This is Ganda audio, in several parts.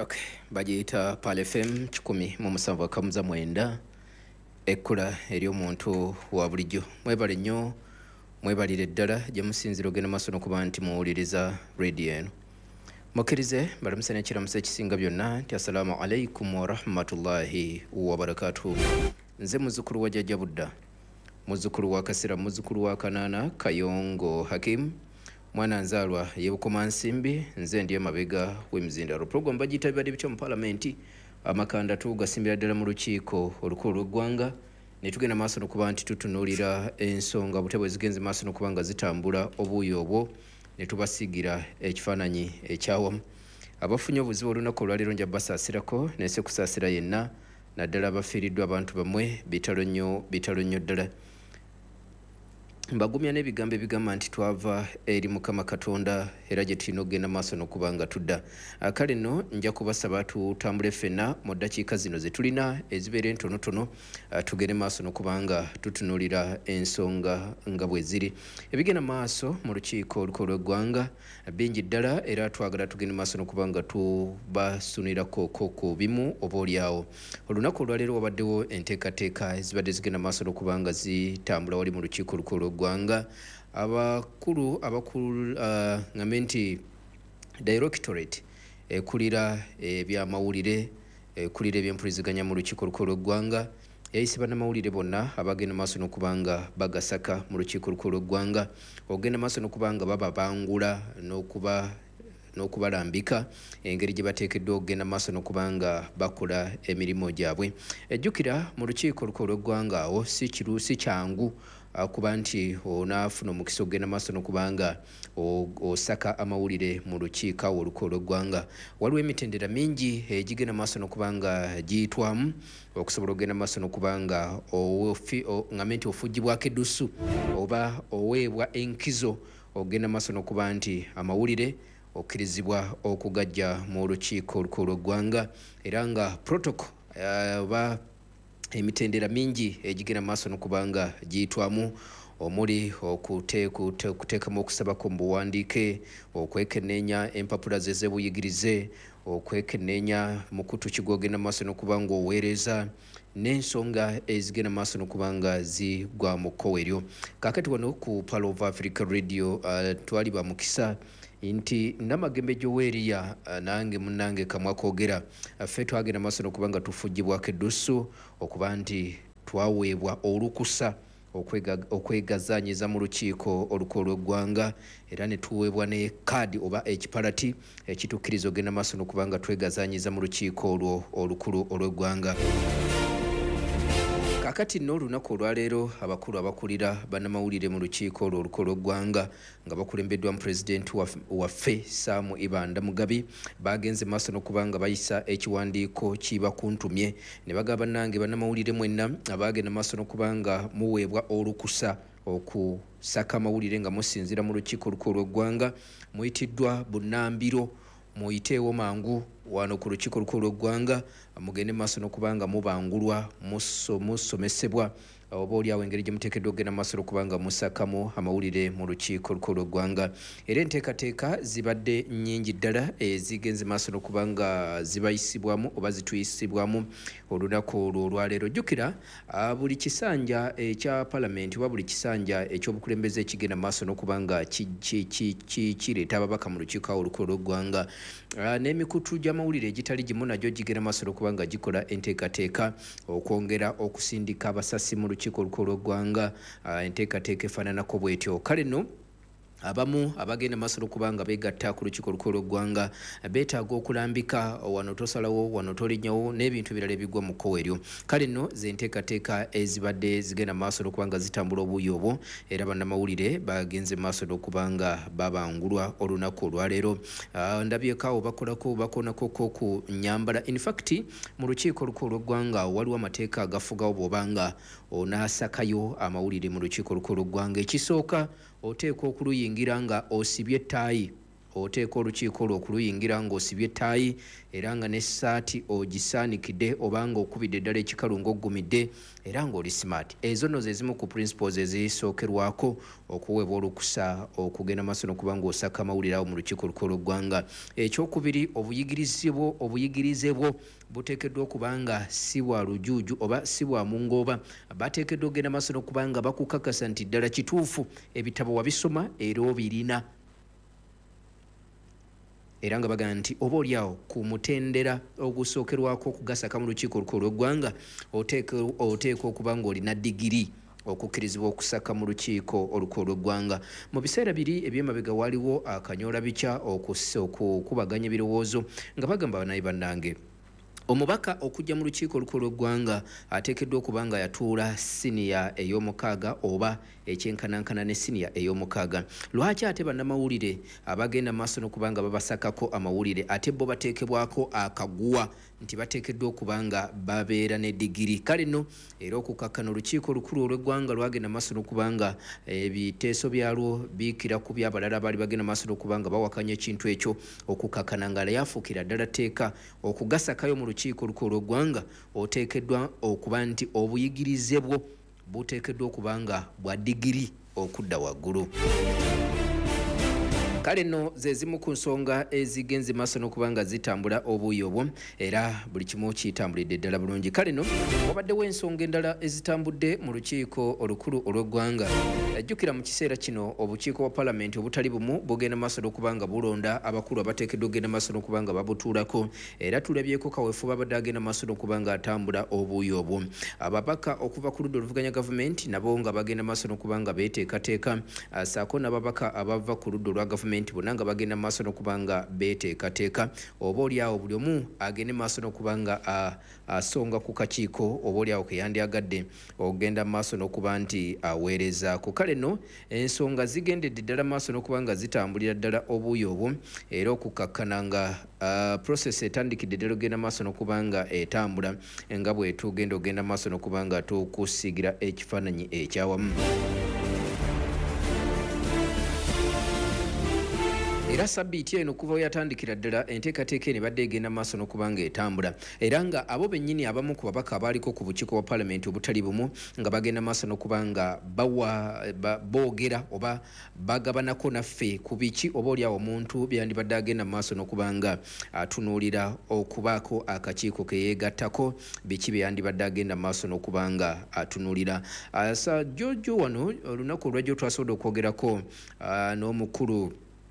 Okay, bagiyita Pal FM 107.9 ekkula eri omuntu wa bulijjo. Mwebale nnyo, mwebalire ddala gye musinzira ogenda maaso n'okuba nti muwuliriza radio eno. Mukkirize balamusa n'ekiramusa ekisinga byonna nti assalamu alaikum wa rahmatullahi wa barakatuhu. Nze muzzukulu wa Jjajja Budda, muzzukulu wa Kasira, muzzukulu wa Kanaana Kayongo Hakim, mwana nzaalwa y'Ebukoma Nsimbi, nze ndiye mabega w'emizindalo. Program bagiyita bibadde bityo mu Parliament, amakanda tugasimbira ddala mu lukiiko olukulu lw'eggwanga, ne tugenda maaso n'okuba nti tutunuulira ensonga butebwe zigenze maaso n'okuba nga zitambula obuuyi obwo, ne tubasigira ekifaananyi ekyawamu. Abafunye obuzibu olunaku olwaleero nja basaasirako nese kusaasira yenna, naddala abafiiriddwa abantu bamwe bitalo nnyo ddala. Mbagumya n'ebigambo ebigamba nti twava eri Mukama Katonda era gye tulina okugenda maaso n'okuba nga tudda. Kale nno nja kubasaba tutambule ffenna mu ddakiika zino ze tulina ezibeera entonotono, tugende maaso n'okuba nga tutunuulira ensonga nga bwe ziri. Ebigenda maaso mu lukiiko olukulu lw'eggwanga bingi ddala era twagala tugende maaso n'okuba nga tubasunirako ku bimu oba olyawo. Olunaku olwaleero wabaddewo enteekateeka ezibadde zigenda maaso n'okuba nga zitambula wali mu lukiiko olukulu gwanga. Abakulu ngambe nti Directorate ekulira ebyamawulire, ekulira ebyempuliziganya mu lukiiko olukulu lw'eggwanga yayise bannamawulire bonna abagenda maaso n'okuba nga bagasaka mu lukiiko olukulu lw'eggwanga ogenda maaso n'okuba nga bababangula n'okubalambika engeri gye bateekeddwa okugenda maaso n'okuba nga bakola emirimu gyabwe. Ejjukira mu lukiiko olukulu lw'eggwanga awo si kyangu kuba nti onaafuna omukisa okugenda maaso n'okuba nga osaka amawulire mu lukiiko awo olukulu lw'eggwanga. Waliwo emitendera mingi egigenda maaso n'okuba nga giyitwamu okusobola okugenda maaso n'okuba nga ngambe nti ofugibwako eddusu oba oweebwa enkizo okugenda maaso n'okuba nti amawulire okkirizibwa okugajja mu lukiiko olukulu lw'eggwanga, era nga protocol oba emitendera mingi egigenda maaso n'okuba nga giyitwamu omuli okuteekamu okusabako mu buwandiike, okwekenneenya empapula ze z'ebuyigirize, okwekenneenya mukutu ki gw'ogenda maaso n'okuba nga oweereza, n'ensonga ezigenda maaso n'okuba nga zigwa mu kkowe eryo. Kaakati wano ku Pearl of Africa Radio twali ba mukisa nti Namagembe Joweeriya nange munnange kamwa koogera ffe twagenda maaso n'okuba nga tufugibwako eddusu okuba nti twaweebwa olukusa okwegazaanyiza mu lukiiko olukulu lw'eggwanga era ne tuweebwa ne kaadi oba ekipalati ekitukkiriza ogenda maaso n'okuba nga twegazaanyiza mu lukiiko olwo olukulu olw'eggwanga. Kaakati nno olunaku olwaleero abakulu abakulira bannamawulire mu lukiiko olwo olukulu lw'eggwanga nga bakulembeddwa mu pulezidenti waffe Sam Ibanda Mugabi bagenze maaso n'okuba nga bayisa ekiwandiiko kibakuntumye ne bagamba bannange bannamawulire mwenna abagenda maaso n'okuba nga muweebwa olukusa okusaka amawulire nga musinzira mu lukiiko olukulu lw'eggwanga muyitiddwa bunnambiro, muyiteewo mangu wano ku lukiiko olukulu lw'eggwanga mugende maaso n'okuba nga mubangulwa musomesebwa oba oli awo engeri gye muteekeddwa okugenda maaso n'okuba nga musakamu amawulire mu lukiiko olukulu lw'eggwanga. Era enteekateeka zibadde nnyingi ddala ezigenze maaso n'okuba nga zibayisibwamu oba zituyisibwamu olunaku olwo olwaleero. Jjukira buli kisanja ekya Parliament oba buli kisanja eky'obukulembeze ekigenda maaso n'okuba nga kireeta ababaka mu lukiiko awo olukulu lw'eggwanga n'emikutu gy'amawulire egitali gimu nagyo gigenda maaso n'okuba nga gikola enteekateeka okwongera okusindika abasasi mu lukiiko olukulu lw'eggwanga, enteekateeka efaananako bw'etyo. Kale nno abamu abagenda maaso n'okuba nga beegatta ku lukiiko olukulu lw'eggwanga beetaaga okulambika wano tosalawo wano tolinnyawo n'ebintu ebirala ebigwa mu kkowe eryo. Kale nno ze nteekateeka ezibadde zigenda maaso n'okuba nga zitambula obuuyi obwo era bannamawulire bagenze maaso n'okuba nga babangulwa olunaku olwaleero. Ndabyeko awo bakonako ku nnyambala. In fact mu lukiiko olukulu lw'eggwanga waliwo amateeka agafugawo bw'oba nga onaasakayo amawulire mu lukiiko olukulu lw'eggwanga. Ekisooka oteekwa okuluyingira nga osibye ettaayi oteeka olukiiko olwo okuluyingira ng'osibye ettaayi era nga n'essaati ogisaanikidde obanga okubidde eddala ekikalu ng'oggumidde era ng'oli smart. Ezo nno ze zimu ku principles ezisookerwako okuweebwa olukusa okugenda maaso n'okuba ng'osaka amawulire awo mu lukiiko olukulu lw'eggwanga. Ekyokubiri, obuyigirize bwo buteekeddwa okuba nga si bwa lujuuju oba si bwa mungooba. Bateekeddwa okugenda maaso n'okuba nga bakukakasa nti ddala kituufu ebitabo wabisoma era obirina. Era nga bagamba nti oba oliawo ku mutendera ogusookerwako okugasaka mu lukiiko olukulu lw'eggwanga oteeka okuba ng'olina digiri okukkirizibwa okusaka mu lukiiko olukulu lw'eggwanga. Mu biseera biri ebyemabega waliwo akanyoola bikya okukubaganya ebirowoozo nga bagamba banayi bannange omubaka okujja mu lukiiko olukulu lw'eggwanga ateekeddwa okuba nga yatuula siniya ey'omukaaga oba ekyenkanankana ne siniya ey'omukaaga. Lwaki ate bannamawulire abagenda maaso n'okuba nga babasakako amawulire ate bo bateekebwako akaguwa nti bateekeddwa okuba nga babeera ne digiri? Kale nno era okukakkana olukiiko olukulu olw'eggwanga lwagenda maaso n'okuba nga ebiteeso byalwo biikira ku byabalala baali bagenda maaso n'okuba nga bawakanya ekintu ekyo. Okukakkana nga yafuukira ddala tteeka okugasakayo mu lukiiko olukulu olw'eggwanga oteekeddwa okuba nti obuyigirize bwo buteekeddwa okuba nga bwa digiri okudda waggulu. Kale nno ze zimu ku nsonga ezigenze maaso n'okuba nga zitambula obuuyi obwo era buli kimu kitambulidde ddala bulungi. Kale nno wabaddewo ensonga endala ezitambudde mu lukiiko olukulu olw'eggwanga. Ajjukira mu kiseera kino obukiiko bwa palamenti obutali bumu bugenda maaso n'okuba nga bulonda abakulu abateekeddwa okugenda maaso n'okuba nga babutuulako era tulabyeko kaweefube abadde agenda maaso n'okuba nga atambula obuuyi obwo. Ababaka okuva ku ludda oluvuganya gavumenti nabo nga bagenda maaso n'okuba nga beeteekateeka saako n'ababaka abava ku ludda olwa gavumenti bonna nga bagenda maaso n'okuba nga beeteekateeka. Oba oliawo buli omu agende maaso n'okuba nga asonga ku kakiiko oba oliawo ke yandyagadde okugenda maaso n'okuba nti aweerezaako. Kale nno ensonga zigendedde ddala maaso n'okuba nga zitambulira ddala obuuyi obwo era okukakkana nga process etandikidde ddala okugenda maaso n'okuba nga etambula nga bwetugenda okugenda maaso n'okuba nga tukusiigira ekifaananyi ekyawamu. Era sabbiiti eno kuva yatandikira ddala enteekateeka eno ebadde egenda maaso n'okuba nga etambula era nga abo bennyini abamu ku babaka abaaliko ku bukiiko bwa palamenti obutali bumu nga bagenda maaso n'okuba nga boogera oba bagabanako naffe ku biki oba oliawo omuntu byandibadde agenda maaso n'okuba nga atunuulira okubaako akakiiko ke yeegattako biki byandibadde agenda maaso n'okuba nga atunuulira. Jojo wano olunaku olwajjo twasobodde okwogerako n'omukulu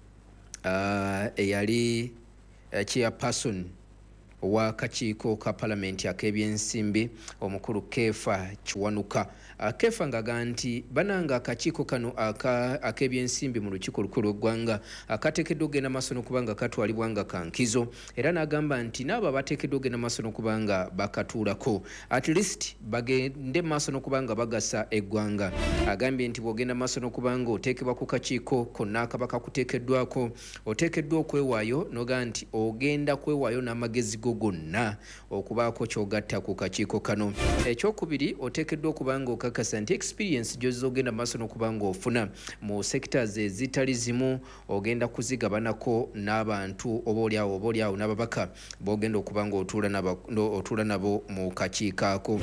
eyali chairperson wa kakiiko ka palamenti ak'ebyensimbi omukulu Kefa Kiwanuka. Kefa ng'agamba nti bananga akakiiko kano ak'ebyensimbi mu lukiiko olukulu lw'eggwanga akateekeddwa okugenda maaso n'okuba nga katwalibwa nga kankizo era n'agamba nti n'abo abateekeddwa okugenda maaso n'okuba nga bakatuulako at least bagende maaso n'okuba nga bagasa eggwanga. Agambye nti bw'ogenda maaso n'okuba nga oteekebwa ku kakiiko konna akaba kakuteekeddwako oteekeddwa okwewaayo n'ogamba nti ogenda kwewaayo n'amagezi gonna okubaako kyogatta ku kakiiko kano. Ekyokubiri oteekeddwa okuba nga okakasa nti experience gy'ozogenda maaso n'okuba nga ofuna mu sectors ezitali zimu ogenda kuzigabanako n'abantu oba oliawo n'ababaka b'ogenda okuba nga otuula nabo mu kakiiko ako.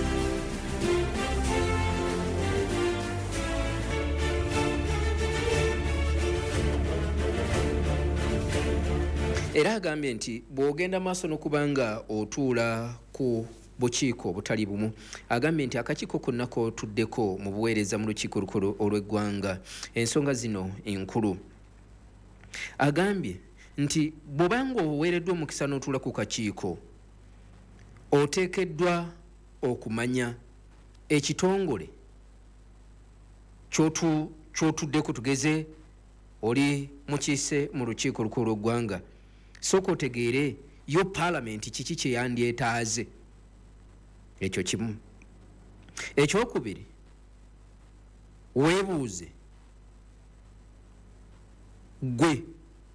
Era agambye nti bw'ogenda maaso n'okuba nga otuula ku bukiiko obutali bumu agambye nti akakiiko konna k'otuddeko mu buweereza mu lukiiko olukulu olw'eggwanga ensonga zino enkulu. Agambye nti bw'obanga oweereddwa omukisa n'otuula ku kakiiko oteekeddwa okumanya ekitongole ky'otuddeko tugeze oli mukiise mu lukiiko olukulu olw'eggwanga sooka otegeere yo palamenti kiki kye yandyetaaze. Ekyo kimu. Ekyokubiri weebuuze gwe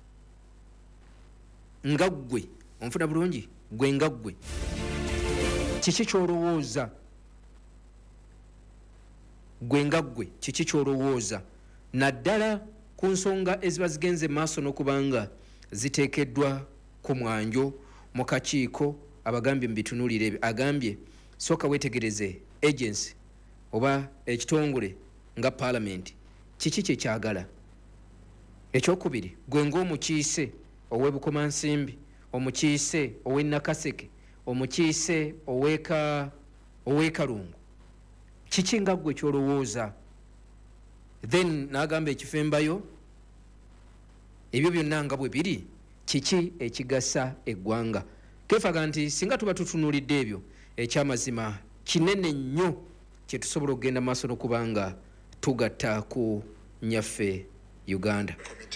nga ggwe onfuna bulungi gwe nga ggwe kiki ky'olowooza gwe nga ggwe kiki ky'olowooza naddala ku nsonga eziba zigenze maaso n'okubanga ziteekeddwa ku mwanjo mu kakiiko abagambye mu bitunulire agambye sooka weetegereze agency oba ekitongole nga parliament kiki kyekyagala. Ekyokubiri gwe ng'omukiise ow'ebukomansimbi, omukiise ow'ennakaseke, omukiise ow'ekalungu, kiki nga ggwe kyolowooza? Then n'agamba ekifembayo ebyo byonna nga bwe biri kiki ekigasa eggwanga. Kefaga nti singa tuba tutunuulidde ebyo ekyamazima kinene nnyo kye tusobola okugenda maaso n'okubanga tugatta ku nnyaffe Uganda.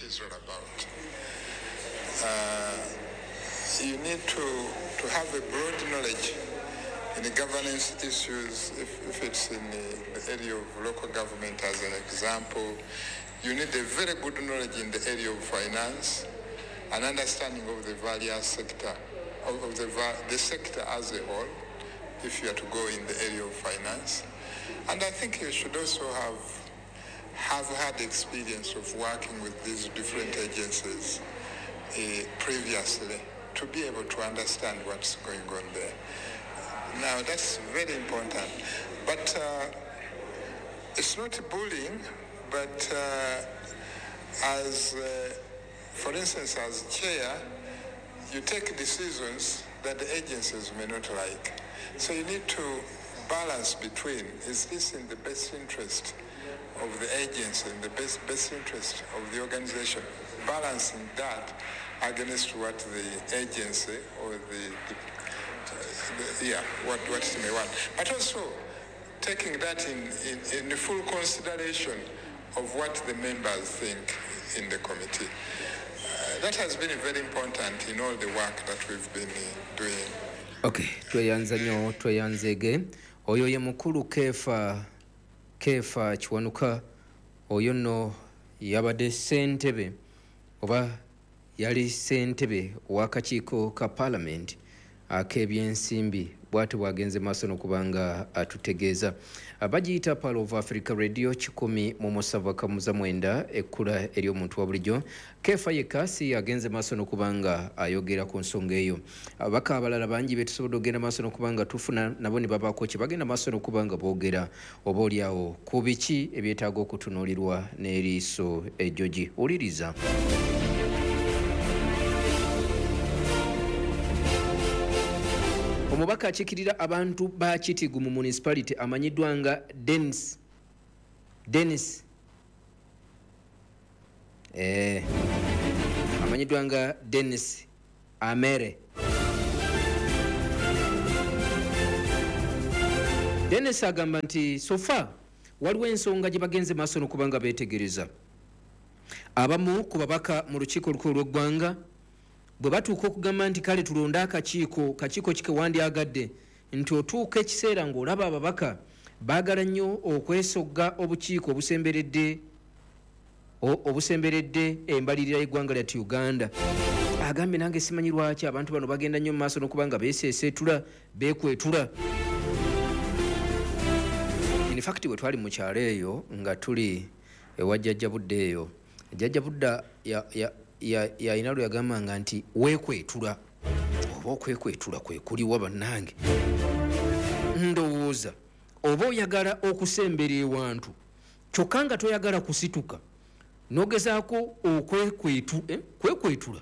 You need to have a broad knowledge in the governance issues. If it's in the area of local government, as an example, you need a very good knowledge in the area of finance, an understanding of the various sector, of the sector as a whole, if you are to go in the area of finance. And I think you should also have had experience of working with these different agencies previously to be able to understand what's going on there. Now that's very important, but it's not bullying, but for instance, as chair, you take decisions that the agencies may not like. So you need to balance between, is this in the best interest of the agency, in the best interest of the organization, balancing that against what the agency or what it may want, but also taking that in full consideration of what the members think in the committee. That has been very important in all the work that we've been doing. Okay, tweyanzege oyo ye mukulu Kefa Kiwanuka, oyo nno yabadde ssentebe oba yali ssentebe w'akakiiko ka parliament ak'ebyensimbi. Bw'ati bwagenze maaso n'okubanga atutegeeza. Bagiyita Pearl of Africa Radio 107.9 ekkula ery'omuntu wa bulijjo. Kefa yekka si yagenze maaso n'okubanga ayogera ku nsonga eyo. Abaka abalala bangi be tusobodde okugenda maaso n'okubanga tufuna nabo ne babaako kye bagenda maaso n'okubanga boogera obaolyawo ku biki ebyetaaga okutunuulirwa n'eriiso ejjogi. Wuliriza. Omubaka akikirira abantu ba Kitigu mu municipality amanyiddwa nga Dennis amanyiddwa nga Dennis Amere. Dennis agamba nti sofa waliwo ensonga gye bagenze maaso n'okubanga beetegereza. Abamu ku babaka mu lukiiko olukulu lw'eggwanga bwe batuuka okugamba nti kale tulonde akakiiko kikewandyagadde nti otuuka ekiseera ng'olaba ababaka baagala nnyo okwesogga obukiiko obusemberedde embalirira y'eggwanga lyattu Uganda. Agambye nange simanyi lwaki abantu bano bagenda nnyo mu maaso n'okubanga beeseeseetula beekwetula. In fact bwe twali mu kyalo eyo nga tuli ewa Jjajja Budda eyo, Jjajja Budda yalina lwe yagambanga nti weekwetula oba okwekwetula kwe kuliwa bannange. Ndowooza oba oyagala okusembera ewantu kyokka nga toyagala kusituka n'ogezaako kwekwekwetula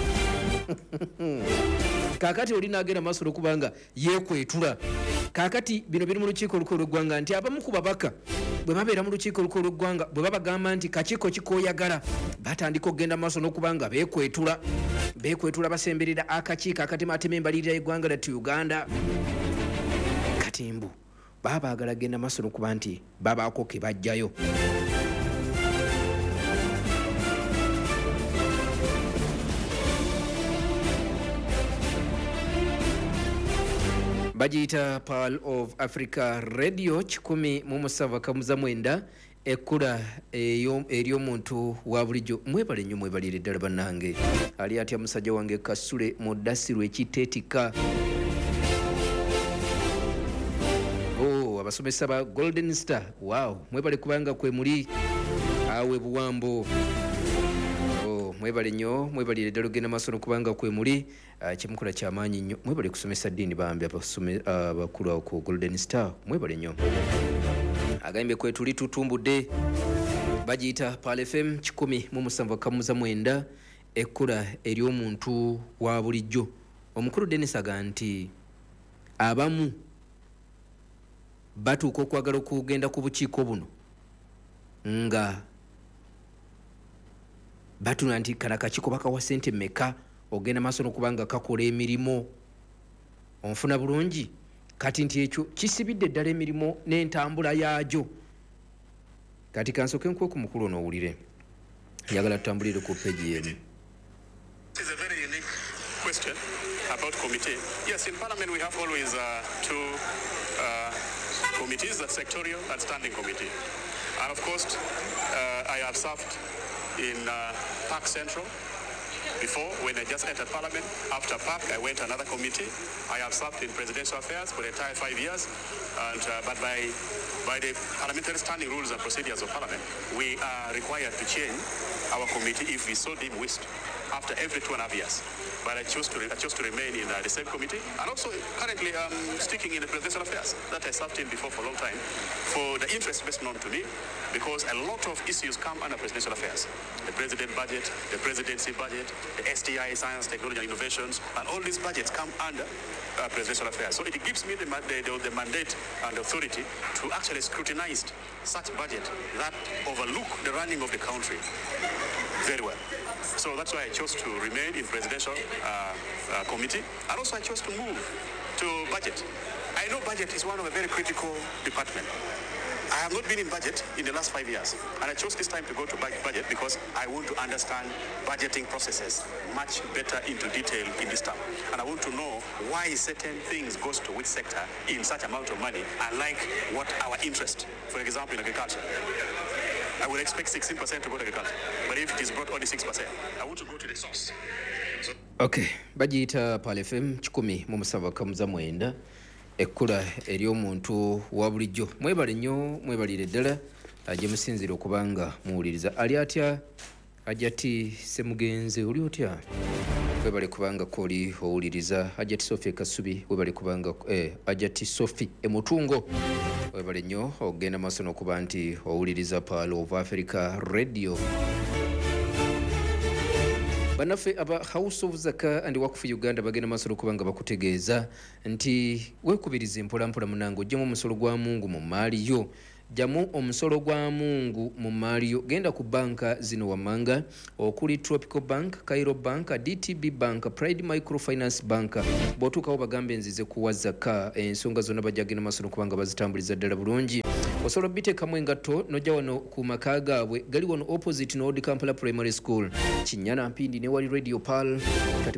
kaakati oli n'agenda maaso n'okubanga yeekwetula. Kaakati bino biri mu lukiiko olukulu lw'eggwanga nti abamu ku babaka bwe babeera mu lukiiko olukulu lw'eggwanga bwe babagamba nti kakiiko kikoyagala batandika okugenda maaso n'okubanga beekwetula basemberera akakiiko akatematema embalirira y'eggwanga lyattu Uganda. Kati mbu baba baagala genda maaso n'okuba nti babaako ke bajjayo. Bagiyita Pearl of Africa Radio 107.9 ekkula ery'omuntu wa bulijjo. Mwebale nnyo, mwebalire ddala bannange. Ali atya musajja wange Kasule Mudassiru ekiteetika. Abasomesa ba Golden Star, wow, mwebale kubanga kwe muli awe buwambo. mwebale nnyo mwebalire ddala ogenda maaso n'okubanga kwe muli kimukola kyamaanyi nnyo mwebale kusomesa ddiini bambi abakulu awo ku Golden Star mwebale nnyo agambye kwe tuli tutumbudde bagiyita Pal FM 107.9 ekkula ery'omuntu wa bulijjo omukulu Dennis aga nti abamu batuuka okwagala okugenda ku bukiiko buno nga batuna nti kana kakiiko bakawa ssente mmeka ogenda maaso n'okubanga kakola emirimu onfuna bulungi kati nti ekyo kisibidde ddala emirimu n'entambula yaagyo kati kansooke nkuwe ku mukulu onoowulire njagala tutambulire ku peegi yemu. This is a very unique question about committee. Yes, in Parliament we have always two committees, the sectorial and standing committee. And of course, I have served in Park Central before when I just entered Parliament. After Park, I went to another committee. I have served in Presidential Affairs for the entire 5 years. And, but by the parliamentary standing rules and procedures of Parliament, we are required to change our committee if we so deem wished after every 2.5 years. But I chose to remain in the same committee, and also currently sticking in the Presidential Affairs that I served in before for a long time, for the interest best known to me, because a lot of issues come under Presidential Affairs. The President budget, the Presidency budget, the STI, Science, Technology and Innovations, and all these budgets come under Presidential Affairs. So it gives me the mandate and authority to actually scrutinize such budget that overlook the running of the country very well. So that's why I chose to remain in Presidential Committee, and also I chose to move to budget. I know budget is one of a very critical department. I have not been in budget in the last 5 years, and I chose this time to go to budget because I want to understand budgeting processes much better into detail in this term. And I want to know why certain things goes to which sector in such amount of money, unlike what our interest, for example, in agriculture. I would expect 16% to go to agriculture, but if it is brought only 6%, I want to go to the source. So Okay, bagiyita Pal FM 107.9 ekkula ery'omuntu wa bulijjo mwebale nnyo mwebalire ddala gye musinzira okubanga muwuliriza ali atya Ajati Semugenze oli otya webale kubanga koli owuliriza Ajati Sophie Kasubi webale kubanga Ajati Sophie Emutungo webale nnyo ogenda maaso n'okuba nti owuliriza Pal of Africa Radio. Banafe aba House of Zaka and Waqf Uganda bagenda maaso n'okubanga bakutegeeza nti weekubiriza mpolampola munango ojjemu omusolo gwa Mungu mu maali yo jamu omusolo gwa Mungu mu maali yo genda ku banka zino wamanga okuli Tropical Bank, Cairo Bank, DTB Bank, Pride Microfinance Bank bw'otuukawo bagambe nzize kuwa Zaka ensonga zonna bajja genda maaso n'okubanga bazitambuliza ddala bulungi. Osobola biteekamu engatto n'ojja wano ku maka gaabwe gali wano opposite n'Old Kampala Primary School Kinyana Mpindi ne wali Radio Pal.